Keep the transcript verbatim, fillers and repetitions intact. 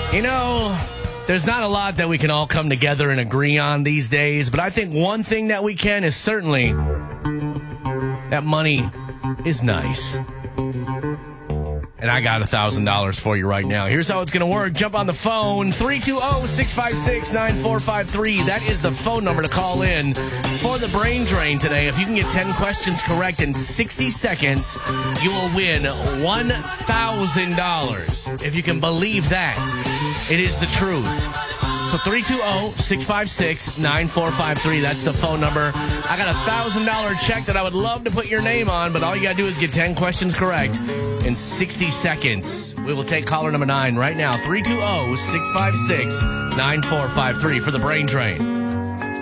You know, there's not a lot that we can all come together and agree on these days, but I think one thing that we can is certainly that money is nice. And I got one thousand dollars for you right now. Here's how it's going to work. Jump on the phone, three two zero, six five six, nine four five three. That is the phone number to call in for the brain drain today. If you can get ten questions correct in sixty seconds, you will win one thousand dollars. If you can believe that, it is the truth. So three two zero, six five six, nine four five three. That's the phone number. I got a one thousand dollars check that I would love to put your name on, but all you got to do is get ten questions correct in sixty seconds. We will take caller number nine right now. three two zero, six five six, nine four five three for the brain drain.